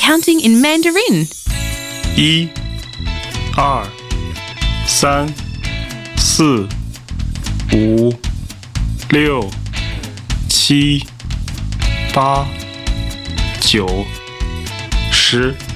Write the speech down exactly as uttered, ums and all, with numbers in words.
counting in Mandarin. 一、二、三、四、五、六、七、八、九、十。